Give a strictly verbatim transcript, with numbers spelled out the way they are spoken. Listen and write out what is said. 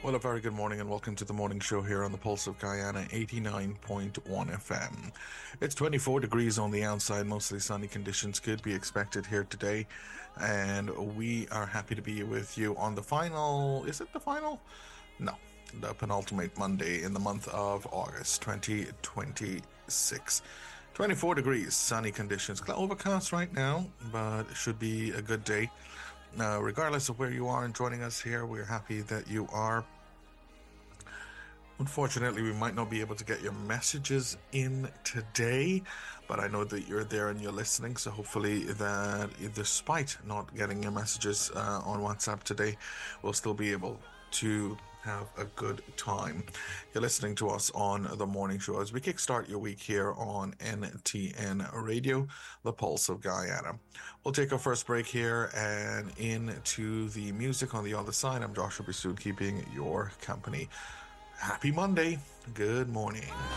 Well, a very good morning and welcome to the morning show here on the Pulse of Guyana eighty-nine point one F M. It's twenty-four degrees on the outside, mostly sunny conditions could be expected here today. And we are happy to be with you on the final, is it the final? No, the penultimate Monday in the month of August twenty twenty-six. twenty-four degrees, sunny conditions, overcast right now, but it should be a good day. Uh, regardless of where you are and joining us here, we're happy that you are. Unfortunately, we might not be able to get your messages in today, but I know that you're there and you're listening, so hopefully that despite not getting your messages uh, on WhatsApp today, we'll still be able to have a good time. You're listening to us on the morning show as we kickstart your week here on N T N Radio, the Pulse of Guyana. We'll take our first break here and into the music on the other side. I'm Joshua Bissoud, keeping your company. Happy Monday. Good morning.